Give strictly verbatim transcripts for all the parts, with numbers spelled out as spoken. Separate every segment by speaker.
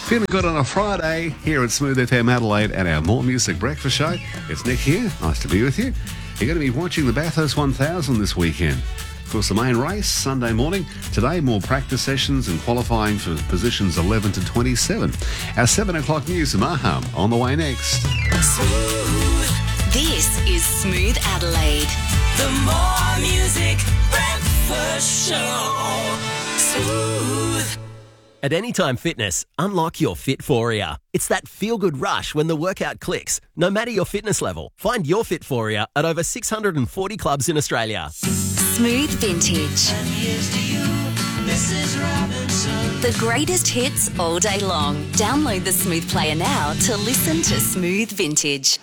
Speaker 1: Feeling good on a Friday here at Smooth F M Adelaide and our More Music Breakfast Show. It's Nick here. Nice to be with you. You're going to be watching the Bathurst one thousand this weekend. Of course, the main race, Sunday morning. Today, more practice sessions and qualifying for positions eleven to twenty-seven. Our seven o'clock news from Aham on the way next.
Speaker 2: Smooth. This is Smooth Adelaide. The More Music Breakfast Show. Smooth.
Speaker 3: At Anytime Fitness, unlock your Fitforia. It's that feel-good rush when the workout clicks, no matter your fitness level. Find your Fitforia at over six hundred forty clubs in Australia.
Speaker 2: Smooth Vintage.
Speaker 4: And here's to you, Missus Robinson.
Speaker 2: The greatest hits all day long. Download the Smooth Player now to listen to Smooth Vintage.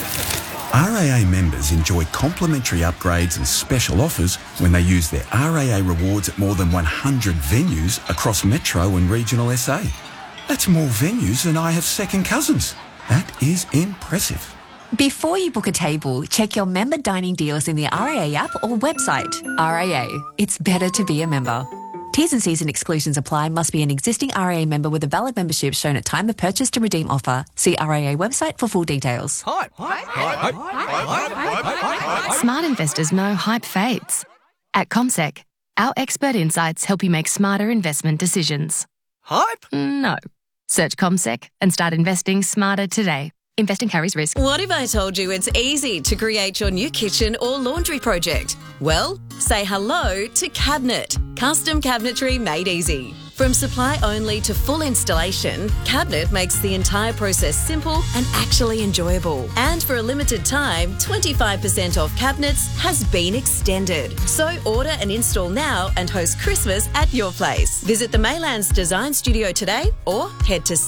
Speaker 5: R A A members enjoy complimentary upgrades and special offers when they use their R A A rewards at more than one hundred venues across Metro and regional S A. That's more venues than I have second cousins. That is impressive.
Speaker 6: Before you book a table, check your member dining deals in the R A A app or website. R A A, it's better to be a member. T's and C's and exclusions apply. Must be an existing R A A member with a valid membership shown at time of purchase to redeem offer. See R A A website for full details.
Speaker 7: Hype. Hype. Hype. Hype. Hype. Hype. Hype.
Speaker 8: Smart investors know hype fades. At CommSec, our expert insights help you make smarter investment decisions.
Speaker 7: Hype?
Speaker 8: No. Search CommSec and start investing smarter today. Investing carries risk.
Speaker 9: What if I told you it's easy to create your new kitchen or laundry project? Well, say hello to Cabinet. Custom cabinetry made easy. From supply only to full installation, Cabinet makes the entire process simple and actually enjoyable. And for a limited time, twenty-five percent off cabinets has been extended. So order and install now and host Christmas at your place. Visit the Maylands Design Studio today or head to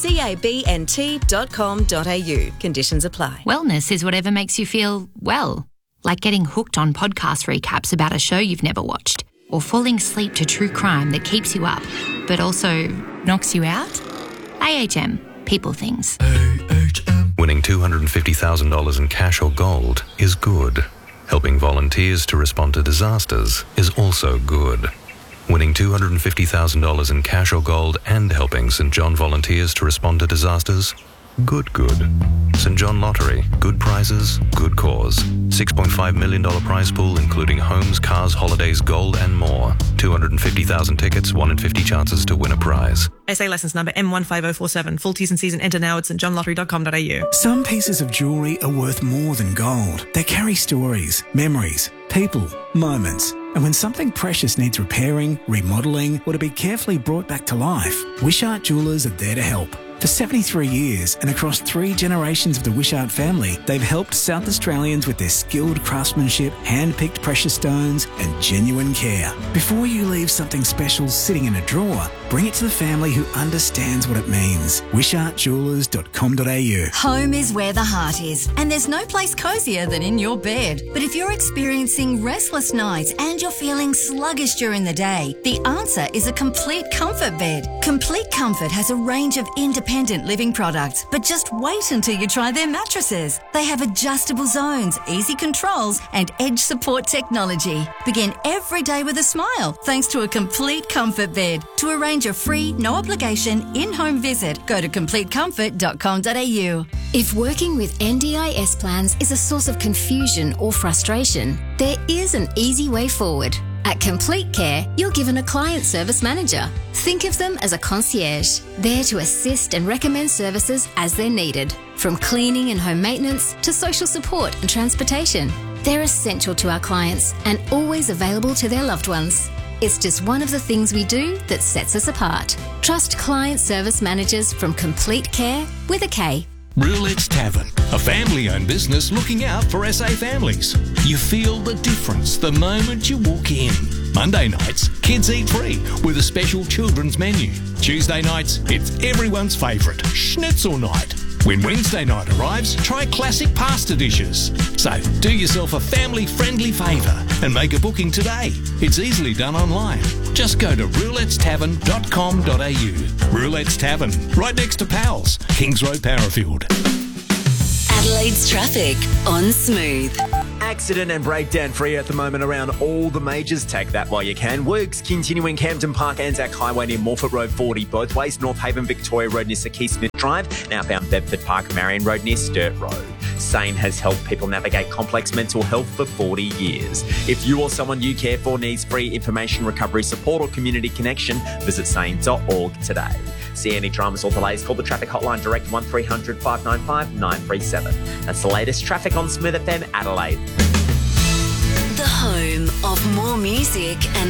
Speaker 9: cabnt dot com dot a u. Conditions apply.
Speaker 10: Wellness is whatever makes you feel well, like getting hooked on podcast recaps about a show you've never watched, or falling asleep to true crime that keeps you up, but also knocks you out? A H M. People things.
Speaker 7: A H M.
Speaker 11: Winning two hundred fifty thousand dollars in cash or gold is good. Helping volunteers to respond to disasters is also good. Winning two hundred fifty thousand dollars in cash or gold and helping St John volunteers to respond to disasters? Good, good. St John Lottery. Good prizes, good cause. six point five million dollars prize pool including homes, cars, holidays, gold and more. two hundred fifty thousand tickets, one in fifty chances to win a prize.
Speaker 12: S A licence number M one five zero four seven. Full T's and C's and enter now at st john lottery dot com dot a u.
Speaker 13: Some pieces of jewellery are worth more than gold. They carry stories, memories, people, moments. And when something precious needs repairing, remodelling, or to be carefully brought back to life, Wishart Jewellers are there to help. For seventy-three years and across three generations of the Wishart family, they've helped South Australians with their skilled craftsmanship, hand-picked precious stones and genuine care. Before you leave something special sitting in a drawer, bring it to the family who understands what it means. wishart jewellers dot com dot a u.
Speaker 14: Home is where the heart is, and there's no place cosier than in your bed. But if you're experiencing restless nights and you're feeling sluggish during the day, the answer is a Complete Comfort bed. Complete Comfort has a range of independent living products, but just wait until you try their mattresses. They have adjustable zones, easy controls, and edge support technology. Begin every day with a smile thanks to a Complete Comfort bed. To arrange a free, no obligation in-home visit, go to complete comfort dot com dot a u.
Speaker 8: If working with N D I S plans is a source of confusion or frustration, there is an easy way forward. At Complete Care, you're given a client service manager. Think of them as a concierge, there to assist and recommend services as they're needed. From cleaning and home maintenance to social support and transportation, they're essential to our clients and always available to their loved ones. It's just one of the things we do that sets us apart. Trust client service managers from Complete Care with a K.
Speaker 15: Roulette's Tavern, a family-owned business looking out for S A families. You feel the difference the moment you walk in. Monday nights, kids eat free with a special children's menu. Tuesday nights, it's everyone's favourite, schnitzel night. When Wednesday night arrives, try classic pasta dishes. So do yourself a family-friendly favour and make a booking today. It's easily done online. Just go to roulettes tavern dot com dot a u. Roulette's Tavern, right next to Powell's, Kings Road, Parafield.
Speaker 2: Adelaide's traffic on Smooth.
Speaker 16: At accident and breakdown free at the moment around all the majors. Take that while you can. Works continuing Camden Park, Anzac Highway near Morford Road forty both ways. North Haven, Victoria Road near Sir Keith Smith Drive. Now-bound Bedford Park, Marion Road near Sturt Road. SANE has helped people navigate complex mental health for forty years. If you or someone you care for needs free information, recovery support or community connection, visit sane dot org today. See any dramas or delays, call the traffic hotline direct one three hundred five nine five nine three seven. That's the latest traffic on Smooth F M Adelaide.
Speaker 2: The home of more music and